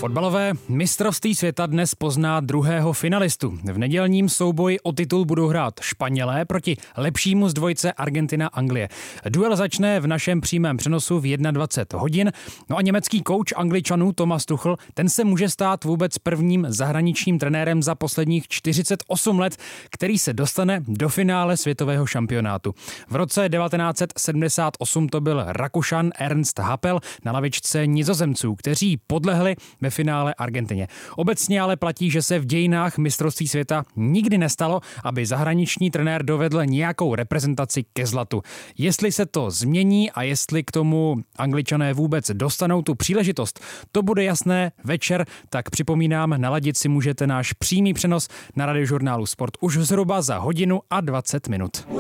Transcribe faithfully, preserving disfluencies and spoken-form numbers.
Fotbalové mistrovství světa dnes pozná druhého finalistu. V nedělním souboji o titul budou hrát Španělé proti lepšímu z dvojce Argentina-Anglie. Duel začne v našem přímém přenosu v dvacet jedna hodin. No a německý kouč Angličanů Thomas Tuchel, ten se může stát vůbec prvním zahraničním trenérem za posledních čtyřicet osm let, který se dostane do finále světového šampionátu. V roce devatenáct set sedmdesát osm to byl Rakušan Ernst Happel na lavičce Nizozemců, kteří podlehli ve finále Argentině. Obecně ale platí, že se v dějinách mistrovství světa nikdy nestalo, aby zahraniční trenér dovedl nějakou reprezentaci ke zlatu. Jestli se to změní a jestli k tomu Angličané vůbec dostanou tu příležitost, to bude jasné večer, tak připomínám, naladit si můžete náš přímý přenos na Radiožurnálu Sport už zhruba za hodinu a dvacet minut.